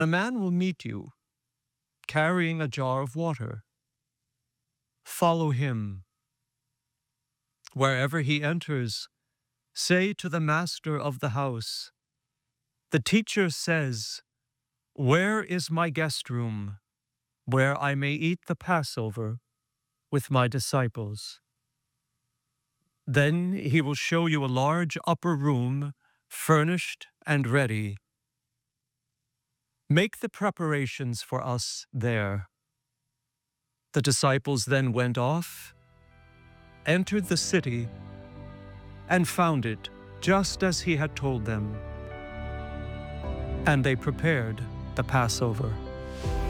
A man will meet you, carrying a jar of water. Follow him. Wherever he enters, say to the master of the house, 'The teacher says, where is my guest room, where I may eat the Passover with my disciples?' Then he will show you a large upper room, furnished and ready. Make the preparations for us there." The disciples then went off, entered the city, and found it just as he had told them. And they prepared the Passover.